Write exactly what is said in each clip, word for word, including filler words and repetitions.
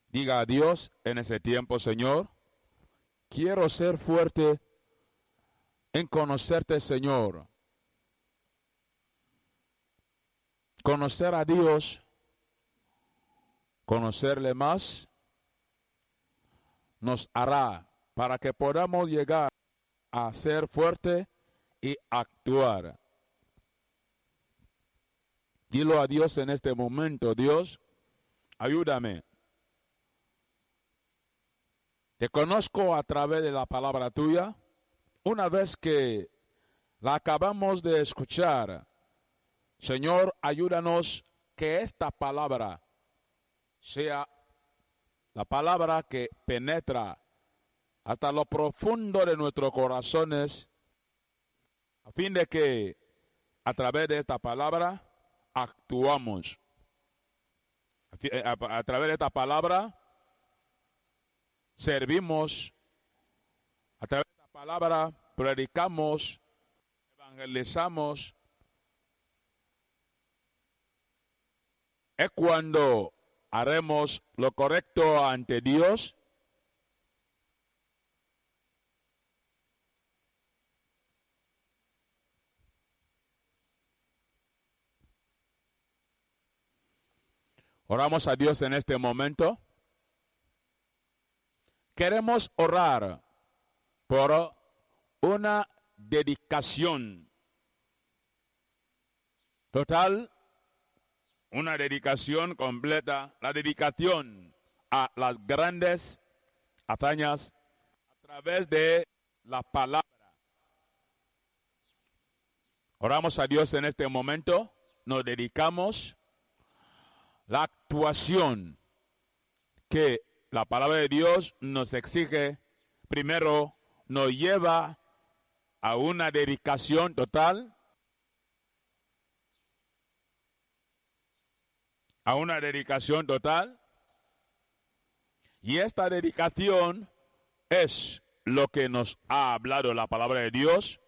Diga a Dios en ese tiempo: Señor, quiero ser fuerte en conocerte, Señor. Conocer a Dios, conocerle más, nos hará para que podamos llegar a ser fuerte y actuar. Dilo a Dios en este momento: Dios, ayúdame. Te conozco a través de la palabra tuya. Una vez que la acabamos de escuchar, Señor, ayúdanos que esta palabra sea la palabra que penetra hasta lo profundo de nuestros corazones, a fin de que a través de esta palabra actuamos. A, a, a través de esta palabra servimos. A través de esta palabra predicamos, evangelizamos. Es cuando haremos lo correcto ante Dios. Oramos a Dios en este momento. Queremos orar por una dedicación total, una dedicación completa, la dedicación a las grandes hazañas a través de la palabra. Oramos a Dios en este momento, nos dedicamos la actuación que la palabra de Dios nos exige. Primero nos lleva a una dedicación total, a una dedicación total, y esta dedicación es lo que nos ha hablado la palabra de Dios,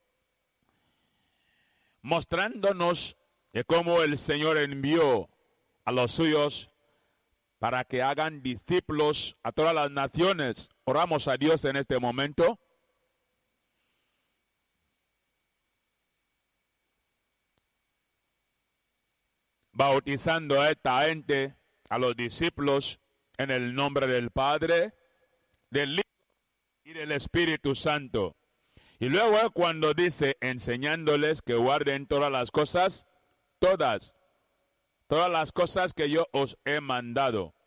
mostrándonos de cómo el Señor envió a los suyos para que hagan discípulos a todas las naciones. Oramos a Dios en este momento. Bautizando a esta gente, a los discípulos, en el nombre del Padre, del Hijo y del Espíritu Santo. Y luego cuando dice, enseñándoles que guarden todas las cosas, todas, todas las cosas que yo os he mandado.